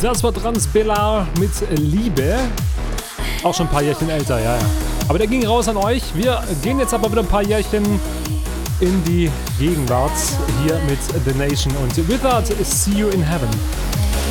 Das war Transbellar mit Liebe. Auch schon ein paar Jährchen älter, ja. Aber der ging raus an euch. Wir gehen jetzt aber wieder ein paar Jährchen in die Gegenwart hier mit The Nation und Without See You in Heaven.